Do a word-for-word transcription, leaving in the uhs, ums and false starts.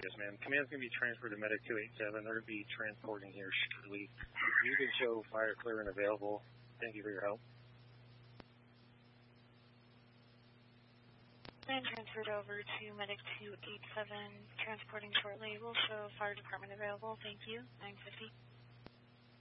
Yes, ma'am. Command's going to be transferred to Medic two eight seven. They're going to be transporting here shortly. You can show fire clear and available. Thank you for your help. And transferred over to Medic two eight seven, transporting shortly. We'll show fire department available. Thank you. nine fifty.